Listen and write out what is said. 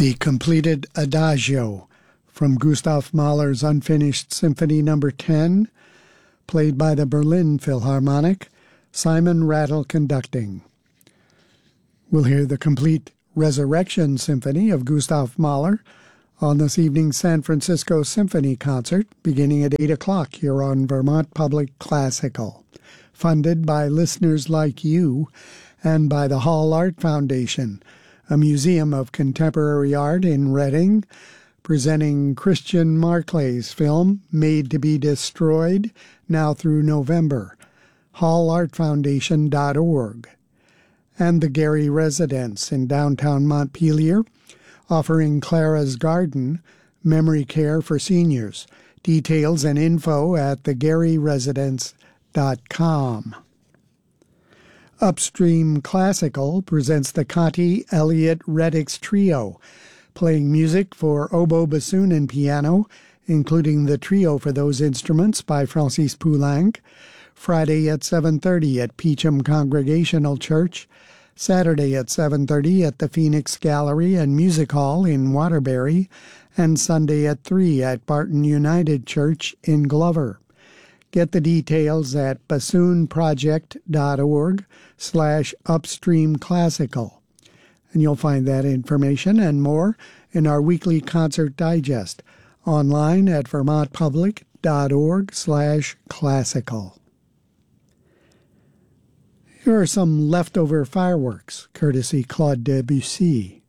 The completed Adagio from Gustav Mahler's Unfinished Symphony No. 10, played by the Berlin Philharmonic, Simon Rattle conducting. We'll hear the complete Resurrection Symphony of Gustav Mahler on this evening's San Francisco Symphony Concert, beginning at 8 o'clock here on Vermont Public Classical, funded by listeners like you and by the Hall Art Foundation, a museum of contemporary art in Reading, presenting Christian Marclay's film Made to be Destroyed, now through November, hallartfoundation.org, and the Gary Residence in downtown Montpelier, offering Clara's Garden, memory care for seniors. Details and info at thegaryresidence.com. Upstream Classical presents the Conti Elliott Reddix Trio, playing music for oboe, bassoon, and piano, including the trio for those instruments by Francis Poulenc, Friday at 7:30 at Peacham Congregational Church, Saturday at 7:30 at the Phoenix Gallery and Music Hall in Waterbury, and Sunday at 3 at Barton United Church in Glover. Get the details at bassoonproject.org/upstreamclassical. And you'll find that information and more in our weekly concert digest online at vermontpublic.org/classical. Here are some leftover fireworks, courtesy Claude Debussy.